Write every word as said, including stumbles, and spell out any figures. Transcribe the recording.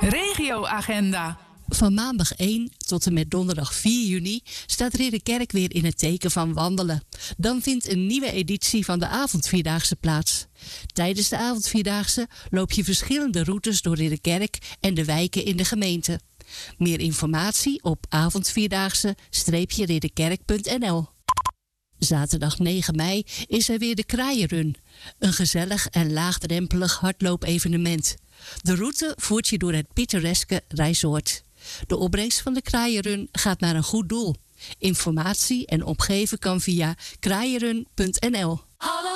Regioagenda. Van maandag één tot en met donderdag vier juni staat Ridderkerk weer in het teken van wandelen. Dan vindt een nieuwe editie van de avondvierdaagse plaats. Tijdens de avondvierdaagse loop je verschillende routes door Ridderkerk en de wijken in de gemeente. Meer informatie op avondvierdaagse ridderkerk punt n l. Zaterdag negen mei is er weer de Kraaienrun. Een gezellig en laagdrempelig hardloopevenement. De route voert je door het pittoreske Rijsoord. De opbrengst van de Kraaienrun gaat naar een goed doel. Informatie en opgeven kan via kraaienrun punt n l.